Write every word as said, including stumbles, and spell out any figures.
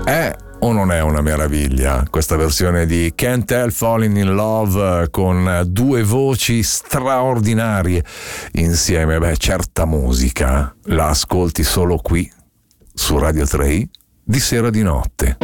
È o non è una meraviglia questa versione di Can't Help Falling in Love con due voci straordinarie insieme? Beh, certa musica la ascolti solo qui su Radio tre di sera di notte.